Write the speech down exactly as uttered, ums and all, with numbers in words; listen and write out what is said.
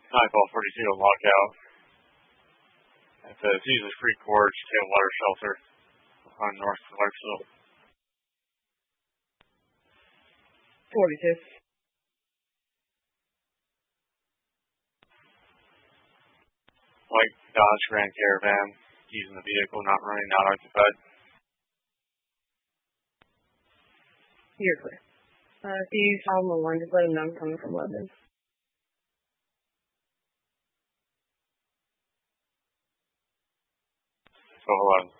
Nightfall forty-two, lockout. It says uses Creek Gorge tailwater shelter on North Clarksville. forty-two. White Dodge Grand Caravan, using the vehicle, not running, not occupied. You're clear. Uh, if you tell them the one, just let them know I'm coming from Lebanon. twelve eleven.